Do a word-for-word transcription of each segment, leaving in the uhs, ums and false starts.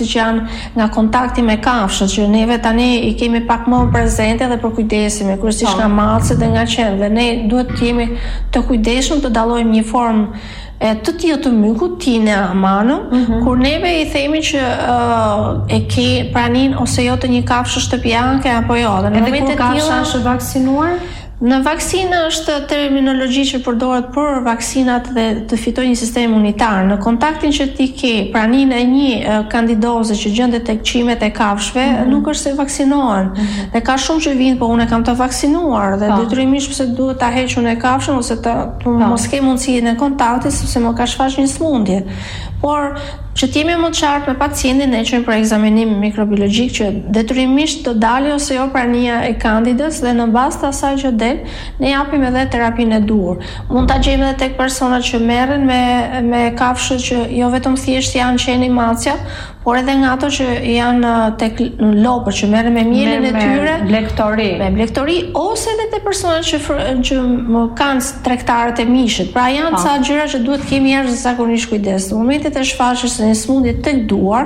siç janë nga kontakti me kafshët, që neve tani i kemi pak më prezente dhe përkujdesemi, kryesisht nga macet dhe nga qenë, dhe ne duhet të jemi të kujdesshëm të dallojmë një formë e të tillë të mykut tinë amano, mm-hmm. kur neve i themi që uh, e ke pranin ose jo të një kafshë shtëpiake apo jo. Dhe edhe kur kafsha është vaksinuar? Në vaksina është terminologji që përdoret për vaksinat dhe të fitojë një sistem imunitar. Në kontaktin që ti ke praninë e një uh, kandidoze që gjendet tek çimet e kafshëve, mm-hmm. nuk është se vaksinohen. Mm-hmm. Dhe ka shumë që vinë, po unë kam të vaksinuar dhe detyrimisht pse duhet ta hequn e kafshën ose të, të mos ke mundësinë e kontaktit sepse më ka shfaq një smundje. Por që të jemi më të qartë me pacientin, ne qojmë për ekzaminim mikrobiologjik që detyrimisht të dalë ose jo prania e kandidës dhe në bazë të asaj që del, ne japim edhe terapinë e duhur. Mund ta gjejmë edhe tek persona që merren me me kafshë që jo vetëm thjesht janë qeni macja, por edhe nga ato që janë tek lopët që merren me mielin e tyre, blektori, me blektori ose edhe te personat që që kanë tregtarët e mishit. Pra janë ca gjëra që duhet kemi jashtëzakonisht kujdes. Në momentet e shfaqjes së një smundje tek duar,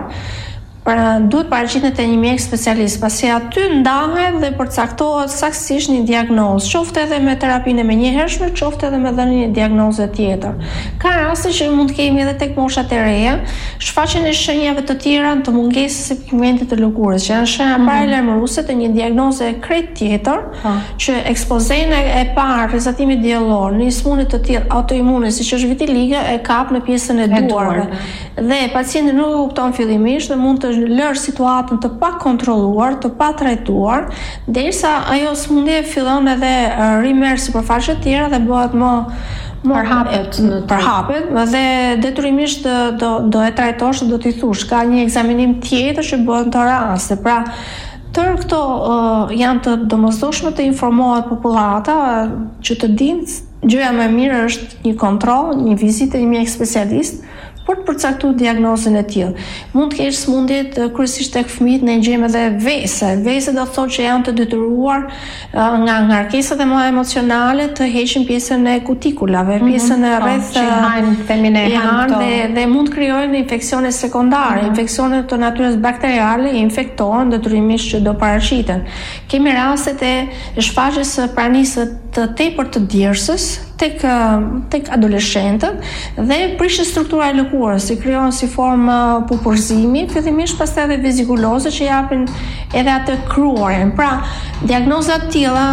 pra duhet paraqitet te një mjek specialist, pasi aty ndahet dhe përcaktohet saktësisht një diagnozë, qoftë edhe me terapinë e menjëhershme, qoftë edhe me dhënien një diagnoze tjetër. Ka raste që mund të kemi edhe tek moshat e reja, shfaqjen e shenjave të tjera të mungesës së pigmentit të lëkurës, që janë shenja mm-hmm. paralajmëruese të një diagnoze krejt tjetër, ha. Që ekspozena e parë rizatimit diellor në një smundje të tillë autoimune, siç është vitiligo, e kap në pjesën e duarve. Dhe pacienti nuk e kupton fillimisht dhe mund të lërë situatën të pa kontrolluar, të pa trajtuar, derisa ajo smundje fillon edhe rimerr sipërfaqe të tjera dhe bëhet më përhapet në përhapet dhe detyrimisht do, do, do e trajtosh, do t'i thush, ka një ekzaminim tjetër që bëhet në të raste. Pra, tërë këto uh, janë të domosdoshme të informohet popullata uh, që të dinë gjëja më e mirë është një kontroll, një vizitë një mjek specialist për të përcaktuar diagnozën e tillë. Mund të kesh smundje kryesisht tek fëmijët, ne gjejmë edhe vese. Vese do thotë që janë të detyruar uh, nga ngarkesat e mëdha emocionale të heqin pjesën e kutikulave, mm-hmm. pjesën e rreth që hajnë femine janë dhe, dhe mund të krijojnë infeksione sekondare, mm-hmm. infeksione të natyrës bakteriale, infektohen detyrimisht që do paraqiten. Kemi rastet e shfaqjes së pranisë të tepër të djersës tek tek adoleshentët dhe prishje struktura e lëkurës, si krijohen si formë pupurzimi, fillimisht pastaj edhe vezikuloze që japin edhe atë kruarjen. Pra, diagnoza të tilla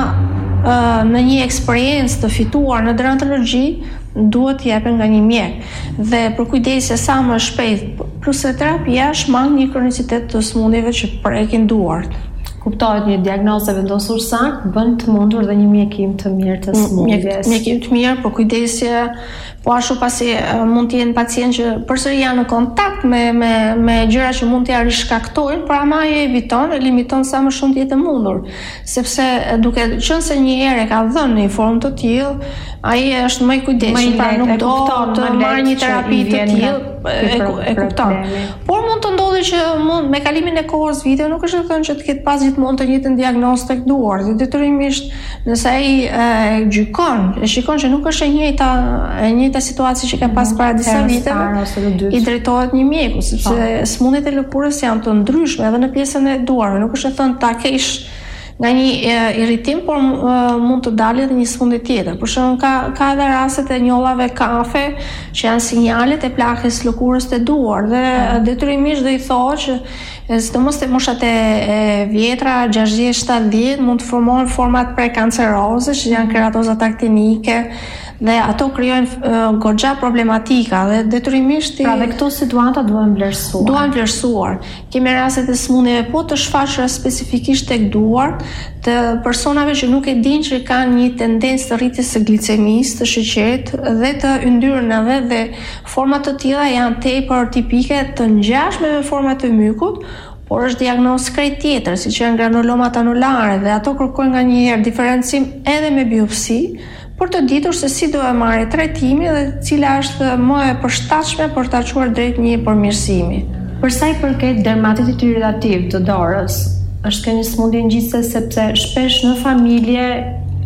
në një eksperiencë të fituar në dermatologji duhet të jepen nga një mjek dhe për kujdesje sa më shpejt, plus se terapia shmang një kronicitet të smundjeve që prekin duart. Kuptohet një diagnozë vendosur saktë bën të mundur dhe një mjekim të mirë të smundjes. Mjekim të mirë, por kujdesje, po ashtu pasi mund të jenë pacientë që përsëri janë në kontakt me me me gjëra që mund t'ia rishkaktojnë, por ama e eviton, e limiton sa më shumë të jetë mundur, sepse duke qenë se një herë ka dhënë një formë të tillë, ai është më i kujdesshëm, pra nuk do të marrë një terapi të tillë, e, e kupton. Por mund të ndodhi që mund me kalimin e kohës vite nuk është thënë që të ketë pas gjithmonë të njëjtën diagnozë tek duar. Dhe detyrimisht nëse ai e gjykon, e shikon që nuk është e njëjta e njëjta situatë që ka pas para disa viteve, i drejtohet një mjeku, sepse smundjet e lëkurës janë të ndryshme edhe në pjesën e duarve. Nuk është thënë ta kesh nga një e, irritim, por e, mund të dalë edhe një smundje tjetër. Për shembull, ka ka edhe rastet e njollave kafe që janë sinjalet e plakjes lëkurës të duar dhe mm. detyrimisht do i thotë që sidomos te moshat e, e vjetra, gjashtëdhjetë shtatëdhjetë, mund të formohen format prekanceroze që janë keratozat aktinike dhe ato krijojnë uh, goxha problematika dhe detyrimisht pra dhe këto situata duhen vlerësuar. Duhen vlerësuar. Kemi rastet e smundjeve po të shfaqura specifikisht tek duar të personave që nuk e dinë që kanë një tendencë të rritjes së glicemisë, të sheqerit dhe të yndyrnave dhe forma të tilla janë tepër tipike të ngjashme me format e mykut, por është diagnozë krejt tjetër, siç janë granulomat anulare dhe ato kërkojnë nganjëherë diferencim edhe me biopsi, për të ditur se si do e marrë trajtimi dhe cila është më e përshtatshme për ta çuar drejt një përmirësimi. Për sa i përket dermatitit irritativ të dorës, është kjo një smundje ngjitse sepse shpesh në familje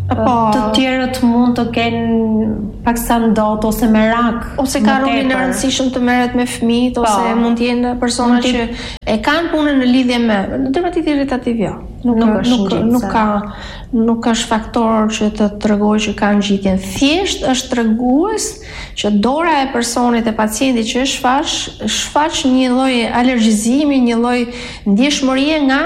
të tjerët mund të kenë paksa ndot ose merak. Ose ka rolin e rëndësishëm të merret me fëmijët ose mund të jenë persona që e kanë punën në lidhje me dermatitit irritativ jo. Nuk nuk nuk, nuk ka nuk është faktor që të tregojë që ka ngjitjen. Thjesht është tregues që dora e personit e pacientit që është shfaq shfaq një lloj alergjizimi, një lloj ndjeshmërie nga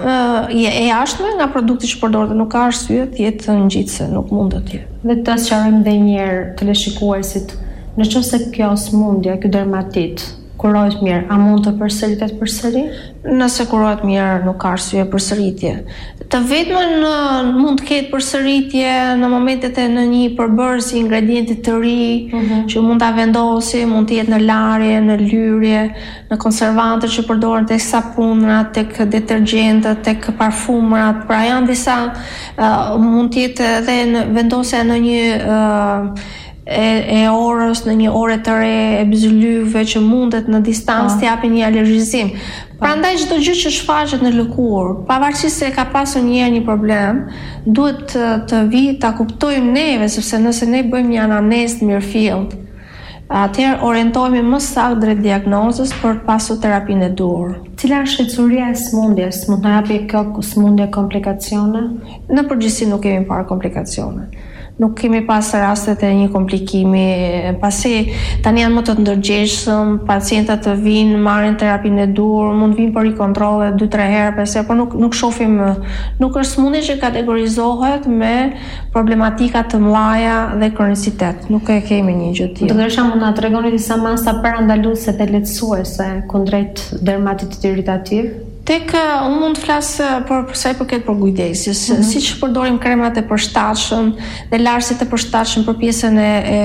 e, e jashtme nga produkti që përdoret, nuk ka arsye të jetë ngjitse, nuk mund të jetë. Dhe të sqarojmë edhe një herë teleshikuesit, nëse kjo smundje, ky dermatit kurohet mirë, a mund të përsëritet përsëri? Nëse kurohet mirë, nuk ka arsye përsëritje. Të vetmën mund të ketë përsëritje në momentet e në një përbërës ingredienti të ri, uh-huh. që mund ta vendosi, mund të jetë në larje, në lyrje, në konservante që përdoren tek sapunrat, tek detergjentët, tek parfumrat. Pra janë disa uh, mund të jetë edhe në vendosja në një uh, E, e orës, në një ore të re, e bizylyve që mundet në distancë të japin një alergjizim. Prandaj çdo gjë që shfaqet në lëkurë, pavarësisht se ka pasur një herë një problem, duhet të, të vi ta kuptojmë neve, sepse nëse ne bëjmë një anamnezë mirëfillt, atëherë orientohemi më saktë drejt diagnozës për të pasur terapinë e duhur. Cila është shqetësuria e smundjes? Mund të japi kjo smundje komplikacione? Në përgjithësi nuk kemi parë komplikacione. Nuk kemi pas rastet e një komplikimi, pasi tani janë më të ndërgjegjshëm, pacientët të vinë, marrin terapinë e dur, mund vinë për rikontrolle dy tre herë, pse por nuk nuk shohim, nuk është smundje që kategorizohet me problematika të mëdha dhe kronicitet. Nuk e kemi një gjë tillë. Doktoresha, mund na tregoni disa masa parandaluese dhe lehtësuese kundrejt dermatitit irritativ? Tek uh, unë mund të flas për sa i përket për kujdesjes, mm-hmm. siç përdorim kremat e përshtatshëm dhe larësit e përshtatshëm për pjesën e, e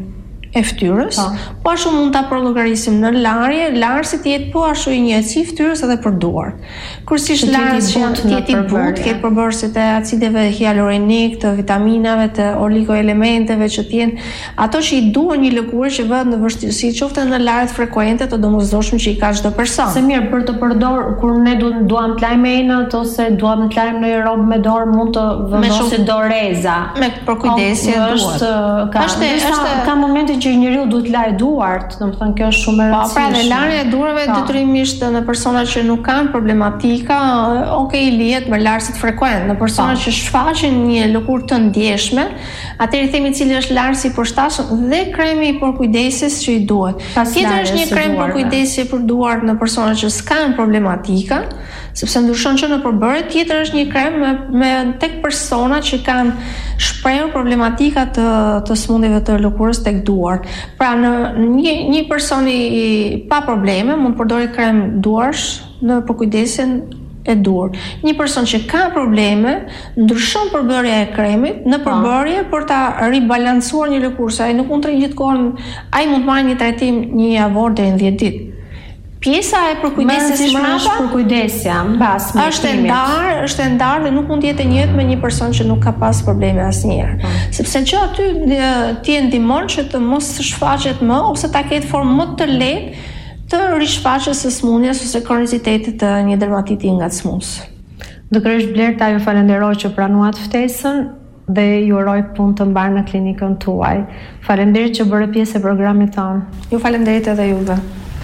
e fytyrës, po ashtu mund ta përllogarisim në larje, larësi të jetë po ashtu i njëjtë fytyrës edhe për duar. Kursisht larës që janë të jetë i butë, ketë përbërësit e acideve hialurinik, të vitaminave, të oligoelementeve që t'jenë ato që i duan një lëkurë që vëhet në vështirësi, qoftë në larët frekuente të domosdoshme që i ka çdo person. Se mirë, për të përdor kur ne duam duam të lajmë enët ose duam të lajmë në një robë me dorë, mund të vendosim doreza. Me për kujdesje duhet. Ka është ka momente që njeriu duhet lajë duart, domethënë kjo është shumë e rëndësishme. Po, pra dhe larja e duarve detyrimisht në persona që nuk kanë problematika, okay, lihet me larësit frekuent. Në persona që shfaqin një lëkurë të ndjeshme, atëherë themi cili është larësi i përshtatshëm dhe kremi për kujdesjes që i duhet. Tjetër është një krem për kujdesje për duart në persona që s'kan problematika, sepse ndryshon që në përbërje, tjetër është një krem me, me tek persona që kanë shprehur problematika të të smundjeve të lëkurës tek duart. Pra në një një person i pa probleme mund të përdorë krem duarsh në përkujdesjen e dur. Një person që ka probleme ndryshon përbërja e kremit në përbërje për ta ribalancuar një lëkurë, ai nuk mund të rrijë gjithkohon, ai mund të marrë një trajtim një javor deri në dhjetë ditë. Pjesa e përkujdesjes mbrapa përkujdesja mbas është e ndarë, është e ndarë dhe nuk mund të jetë e njëjtë me një person që nuk ka pas probleme asnjëherë. Mm. Sepse që aty ti e ndihmon që të mos shfaqet më ose ta ketë formë më të lehtë të rishfaqjes së smundjes ose kronicitetit të një dermatiti ngacmues. Doktoresh Blerta, ju falenderoj që pranuat ftesën dhe ju uroj punë të mbarë në klinikën tuaj. Faleminderit që bëre pjesë e programit tonë. Ju falenderit edhe juve.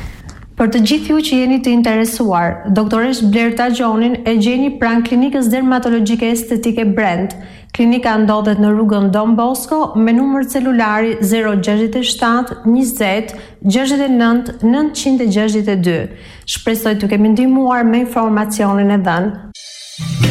Për të gjithë ju që jeni të interesuar, doktoresh Blerta Gjonin e gjeni pranë klinikës dermatologjike estetike Brand. Klinika ndodhet në rrugën Don Bosco me numër celulari zero gjashtëdhjetë shtatë njëzet gjashtëdhjetë e nëntë nëntëqind e gjashtëdhjetë e dy. Shpresoj të kemi ndihmuar me informacionin e dhënë.